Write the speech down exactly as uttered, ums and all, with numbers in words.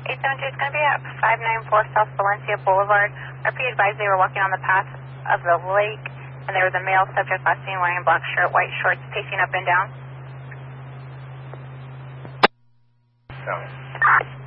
eight seven two is going to be at five nine four South Valencia Boulevard. R P advised they were walking on the path of the lake, and there was a male subject last seen wearing a black shirt, white shorts, pacing up and down. Seven.